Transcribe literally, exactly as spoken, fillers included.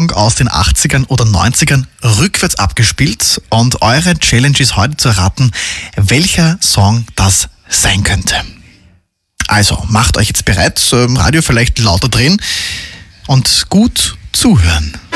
Song aus den achtzigern oder neunzigern rückwärts abgespielt und eure Challenge ist heute zu erraten, welcher Song das sein könnte. Also, macht euch jetzt bereit, Radio vielleicht lauter drehen und gut zuhören.